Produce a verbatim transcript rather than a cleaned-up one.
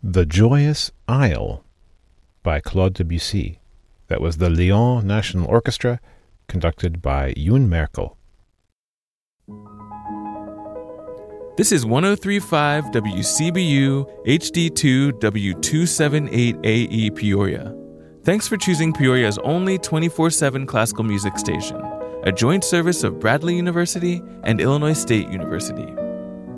The Joyous Isle by Claude Debussy. That was the Lyon National Orchestra, conducted by Youn Merkel. This is ten thirty-five W C B U H D two W two seventy-eight A E Peoria. Thanks for choosing Peoria's only twenty-four seven classical music station, a joint service of Bradley University and Illinois State University.